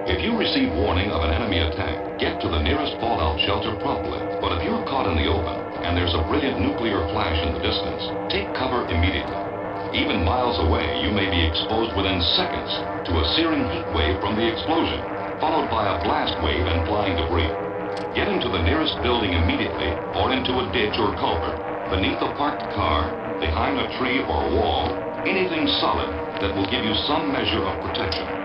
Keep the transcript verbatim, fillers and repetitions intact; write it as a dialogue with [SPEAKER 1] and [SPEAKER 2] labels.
[SPEAKER 1] If you receive warning of an enemy attack, get to the nearest fallout shelter promptly. But if you're caught in the open and there's a brilliant nuclear flash in the distance, take cover immediately. Even miles away, you may be exposed within seconds to a searing heat wave from the explosion, followed by a blast wave and flying debris. Get into the nearest building immediately or into a ditch or culvert, beneath a parked car, behind a tree or wall, anything solid that will give you some measure of protection.